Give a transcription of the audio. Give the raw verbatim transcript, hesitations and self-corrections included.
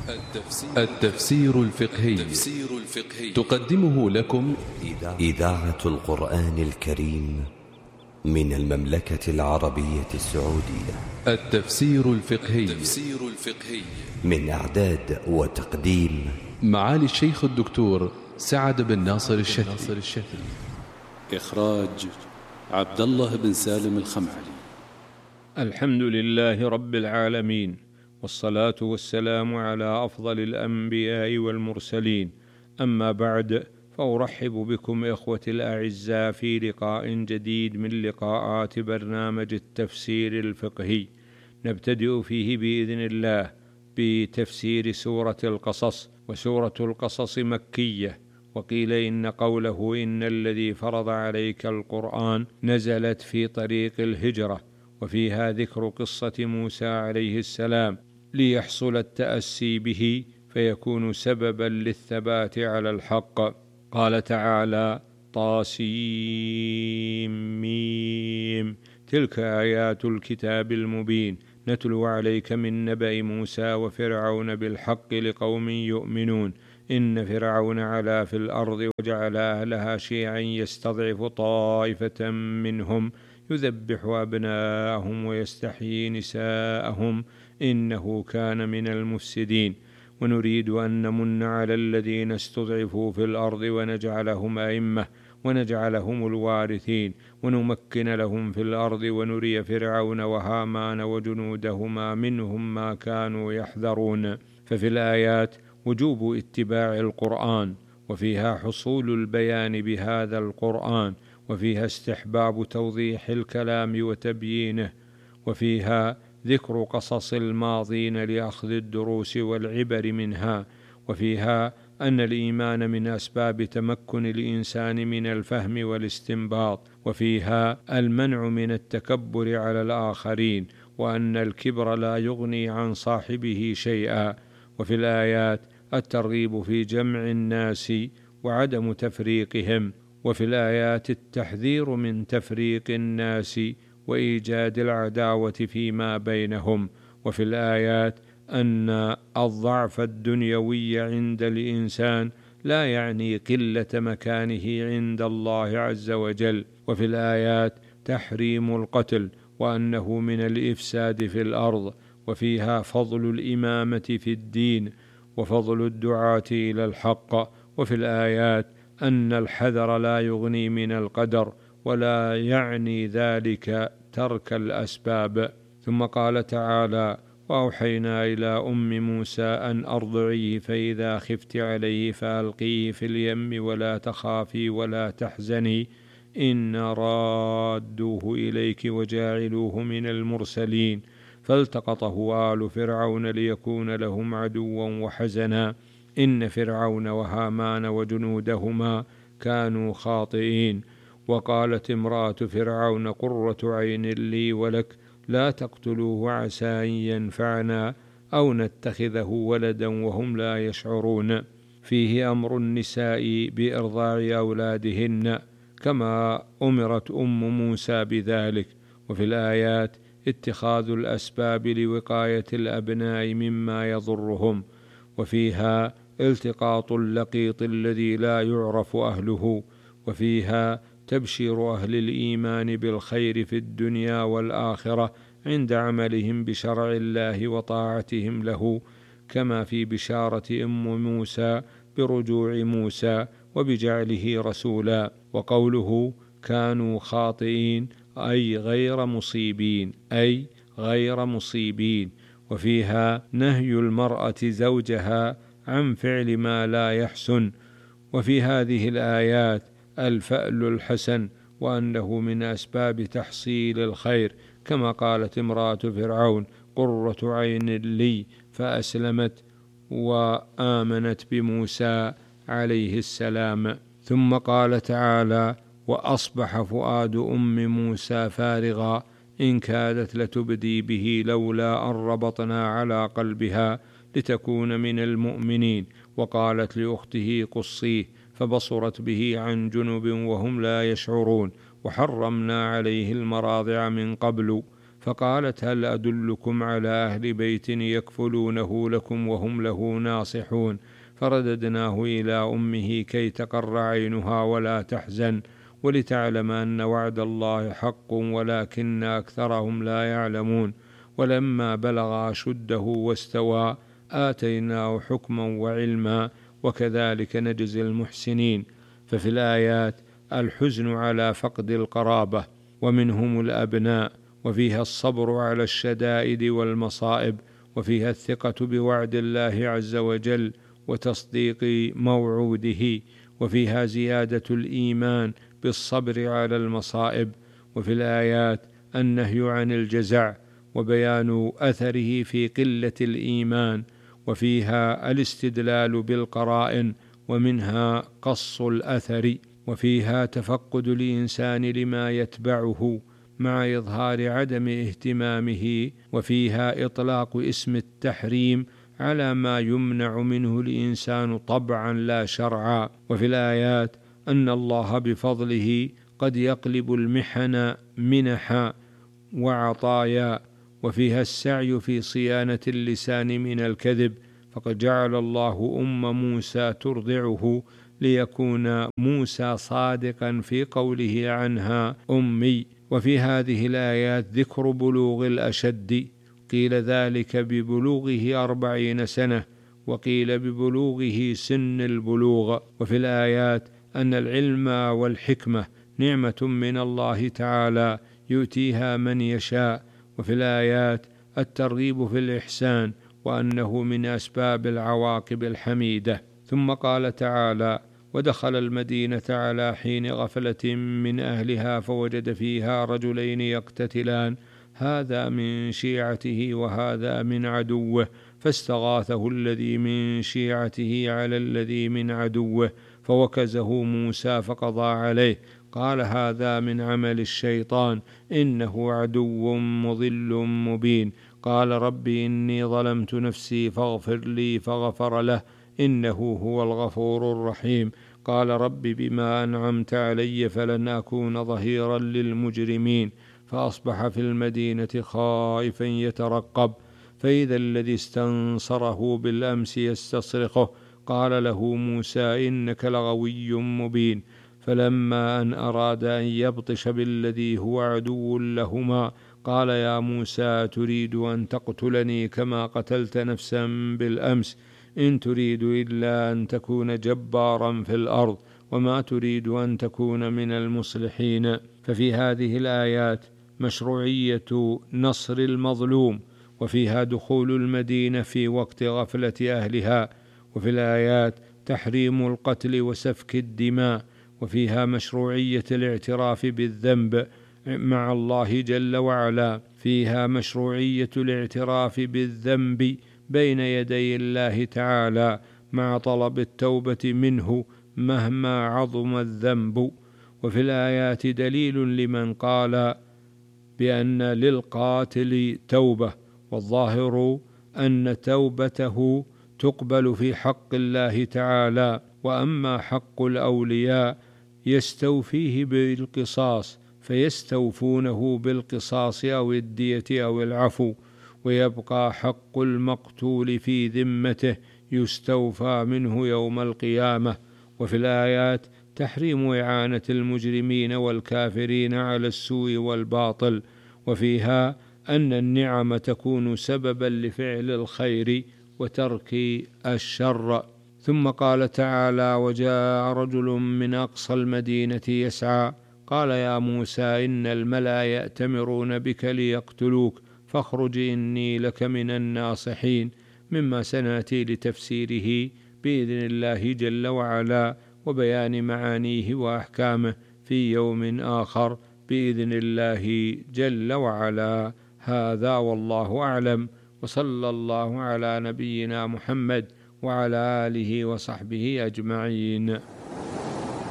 التفسير الفقهي تقدمه لكم إذاعة القرآن الكريم من المملكة العربية السعودية. التفسير الفقهي من إعداد وتقديم معالي الشيخ الدكتور سعد بن ناصر الشتري. إخراج عبد الله بن سالم الخمعلي. الحمد لله رب العالمين، والصلاة والسلام على أفضل الأنبياء والمرسلين، أما بعد، فأرحب بكم إخوتي الأعزاء في لقاء جديد من لقاءات برنامج التفسير الفقهي، نبتدئ فيه بإذن الله بتفسير سورة القصص. وسورة القصص مكية، وقيل إن قوله إن الذي فرض عليك القرآن نزلت في طريق الهجرة، وفيها ذكر قصة موسى عليه السلام ليحصل التأسي به فيكون سببا للثبات على الحق. قال تعالى: طاسيم ميم، تلك آيات الكتاب المبين، نتلو عليك من نبأ موسى وفرعون بالحق لقوم يؤمنون. إن فرعون علا في الأرض وجعل أهلها شيعا يستضعف طائفة منهم يذبح أبناءهم ويستحيي نساءهم إنه كان من المفسدين. ونريد أن نمن على الذين استضعفوا في الأرض ونجعلهم أئمة ونجعلهم الوارثين ونمكن لهم في الأرض ونري فرعون وهامان وجنودهما منهم ما كانوا يحذرون. ففي الآيات وجوب اتباع القرآن، وفيها حصول البيان بهذا القرآن، وفيها استحباب توضيح الكلام وتبيينه، وفيها ذكر قصص الماضين لأخذ الدروس والعبر منها، وفيها أن الإيمان من أسباب تمكن الإنسان من الفهم والاستنباط، وفيها المنع من التكبر على الآخرين، وأن الكبر لا يغني عن صاحبه شيئا. وفي الآيات الترغيب في جمع الناس وعدم تفريقهم، وفي الآيات التحذير من تفريق الناس وإيجاد العداوة فيما بينهم، وفي الآيات أن الضعف الدنيوي عند الإنسان لا يعني قلة مكانه عند الله عز وجل، وفي الآيات تحريم القتل وأنه من الإفساد في الأرض، وفيها فضل الإمامة في الدين وفضل الدعاة إلى الحق، وفي الآيات أن الحذر لا يغني من القدر ولا يعني ذلك ترك الأسباب. ثم قال تعالى: وأوحينا إلى أم موسى أن أرضعيه فإذا خفت عليه فألقيه في اليم ولا تخافي ولا تحزني إنا رادوه إليك وجاعلوه من المرسلين. فالتقطه آل فرعون ليكون لهم عدوا وحزنا إن فرعون وهامان وجنودهما كانوا خاطئين. وقالت امرأة فرعون قرة عين لي ولك لا تقتلوه عسى أن ينفعنا أو نتخذه ولدا وهم لا يشعرون. فيه أمر النساء بإرضاع أولادهن كما أمرت أم موسى بذلك، وفي الآيات اتخاذ الأسباب لوقاية الأبناء مما يضرهم، وفيها التقاط اللقيط الذي لا يعرف أهله، وفيها تبشير أهل الإيمان بالخير في الدنيا والآخرة عند عملهم بشرع الله وطاعتهم له، كما في بشارة أم موسى برجوع موسى وبجعله رسولا. وقوله كانوا خاطئين أي غير مصيبين أي غير مصيبين. وفيها نهي المرأة زوجها عن فعل ما لا يحسن. وفي هذه الآيات الفأل الحسن وأنه من أسباب تحصيل الخير، كما قالت امرأة فرعون قرة عين لي فأسلمت وآمنت بموسى عليه السلام. ثم قال تعالى: وأصبح فؤاد أم موسى فارغا إن كادت لتبدي به لولا أن ربطنا على قلبها لتكون من المؤمنين. وقالت لأخته قصيه فبصرت به عن جنب وهم لا يشعرون. وحرمنا عليه المراضع من قبل فقالت هل أدلكم على أهل بيت يكفلونه لكم وهم له ناصحون؟ فرددناه إلى أمه كي تقر عينها ولا تحزن ولتعلم أن وعد الله حق ولكن أكثرهم لا يعلمون. ولما بلغ أشده واستوى آتيناه حكما وعلما وكذلك نجزي المحسنين. ففي الآيات الحزن على فقد القرابة ومنهم الأبناء، وفيها الصبر على الشدائد والمصائب، وفيها الثقة بوعد الله عز وجل وتصديق موعوده، وفيها زيادة الإيمان بالصبر على المصائب. وفي الآيات النهي عن الجزع وبيان أثره في قلة الإيمان، وفيها الاستدلال بالقرائن ومنها قص الأثر، وفيها تفقد الإنسان لما يتبعه مع إظهار عدم اهتمامه، وفيها إطلاق اسم التحريم على ما يمنع منه الإنسان طبعا لا شرعا. وفي الآيات أن الله بفضله قد يقلب المحن منحا وعطايا، وفيها السعي في صيانة اللسان من الكذب، فقد جعل الله أم موسى ترضعه ليكون موسى صادقا في قوله عنها أمي. وفي هذه الآيات ذكر بلوغ الأشد، قيل ذلك ببلوغه أربعين سنة وقيل ببلوغه سن البلوغ. وفي الآيات أن العلم والحكمة نعمة من الله تعالى يؤتيها من يشاء. وفي الآيات الترغيب في الإحسان وأنه من أسباب العواقب الحميدة. ثم قال تعالى ودخل المدينة على حين غفلة من أهلها فوجد فيها رجلين يقتتلان هذا من شيعته وهذا من عدوه فاستغاثه الذي من شيعته على الذي من عدوه فوكزه موسى فقضى عليه قال هذا من عمل الشيطان إنه عدو مضل مبين. قال رب إني ظلمت نفسي فاغفر لي فغفر له إنه هو الغفور الرحيم. قال رب بما أنعمت علي فلن أكون ظهيرا للمجرمين. فأصبح في المدينة خائفا يترقب فإذا الذي استنصره بالأمس يستصرخه قال له موسى إنك لغوي مبين. فلما أن أراد أن يبطش بالذي هو عدو لهما قال يا موسى تريد أن تقتلني كما قتلت نفسا بالأمس إن تريد إلا أن تكون جبارا في الأرض وما تريد أن تكون من المصلحين. ففي هذه الآيات مشروعية نصر المظلوم، وفيها دخول المدينة في وقت غفلة أهلها، وفي الآيات تحريم القتل وسفك الدماء، وفيها مشروعية الاعتراف بالذنب مع الله جل وعلا. فيها مشروعية الاعتراف بالذنب بين يدي الله تعالى مع طلب التوبة منه مهما عظم الذنب. وفي الآيات دليل لمن قال بأن للقاتل توبة، والظاهر أن توبته تقبل في حق الله تعالى، وأما حق الأولياء يستوفيه بالقصاص فيستوفونه بالقصاص أو الدية أو العفو، ويبقى حق المقتول في ذمته يستوفى منه يوم القيامة. وفي الآيات تحريم إعانة المجرمين والكافرين على السوء والباطل، وفيها أن النعم تكون سببا لفعل الخير وترك الشر. ثم قال تعالى وجاء رجل من أقصى المدينة يسعى قال يا موسى إن الملأ يأتمرون بك ليقتلوك فاخرج إني لك من الناصحين، مما سنأتي لتفسيره بإذن الله جل وعلا وبيان معانيه وأحكامه في يوم آخر بإذن الله جل وعلا. هذا والله أعلم، وصلى الله على نبينا محمد وعلى آله وصحبه أجمعين.